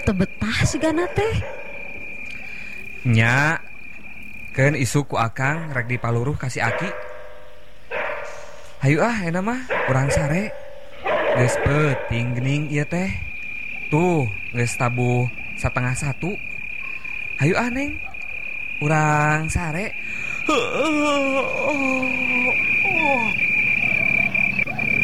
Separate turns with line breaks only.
tebetah sigana teh.
Nya, keun isu ku akang rek dipaluruh kasih Aki. Hayu euna mah urang sare. Geus peuting geuning ieu teh. Tuh, geus tabuh 12:30. Hayu Neng. Urang sare.